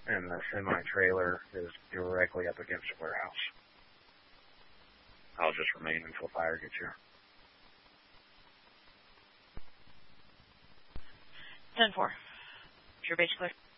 and the semi-trailer is directly up against the warehouse. I'll just remain until fire gets here. 10-4. Is your base clear?